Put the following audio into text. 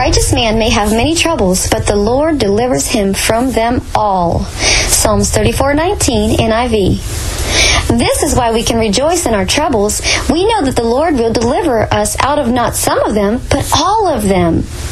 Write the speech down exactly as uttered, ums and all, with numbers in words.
righteous man may have many troubles, but the Lord delivers him from them all. Psalms thirty-four nineteen, N I V. This is why we can rejoice in our troubles. We know that the Lord will deliver us out of not some of them, but all of them.